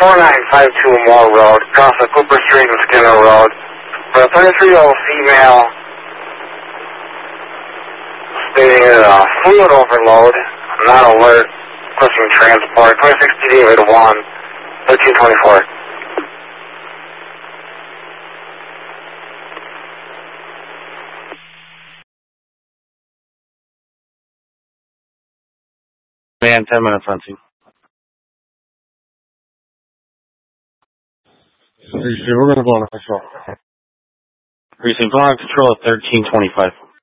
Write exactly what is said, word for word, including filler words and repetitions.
four nine five two Moore Road, across the Cooper Street and Skinner Road. For a thirty-three-year-old female stating uh, fluid overload, not alert, pushing transport, twenty-six T D eight one, thirteen twenty-four. Man, ten minutes on scene. We're going to go on a patrol. Precinct one, control at thirteen twenty-five.